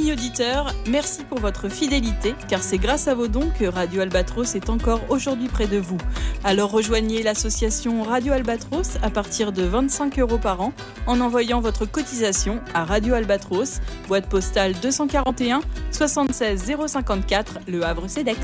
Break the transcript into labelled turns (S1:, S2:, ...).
S1: Amis auditeurs, merci pour votre fidélité, car c'est grâce à vos dons que Radio Albatros est encore aujourd'hui près de vous. Alors rejoignez l'association Radio Albatros à partir de 25 € par an en envoyant votre cotisation à Radio Albatros, boîte postale 241 76 054, Le Havre-Cedex.